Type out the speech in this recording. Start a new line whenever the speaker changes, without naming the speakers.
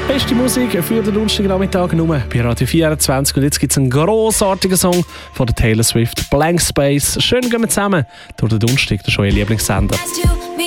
Beste Musik für den Donnerstagnachmittag nur bei Radio 24. Und jetzt gibt es einen grossartigen Song von der Taylor Swift, Blank Space. Schön gehen wir zusammen durch den Donnerstag, das ist euer Lieblingssender.